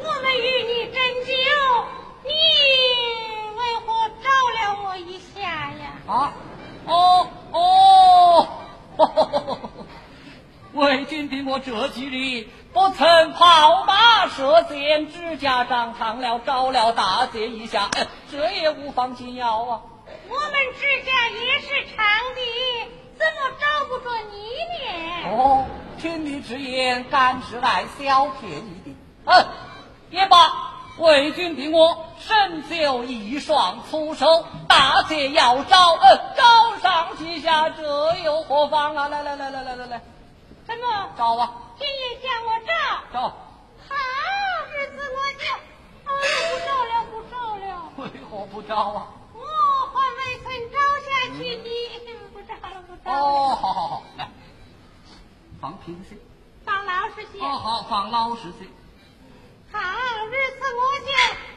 我们与你斟酒，你为何找了我一下呀？ 啊，为君凭我这几日不曾跑马射箭，指甲长长了，找了大姐一下，这也无妨紧要啊。 我们指甲也是长的，怎么找不着你呢？ 听你之言，敢是来小便宜的。也罢，为君凭我身就一双粗手，大姐要找上几下，这又何妨啊？来， 什么？ 找啊！ 今夜叫我找。 找。 好日子我就不找了。 为何不找啊？ 我还未曾找下去的，不找了。 好，来，放平些， 放老实些。 好，放老实些。 好日子我就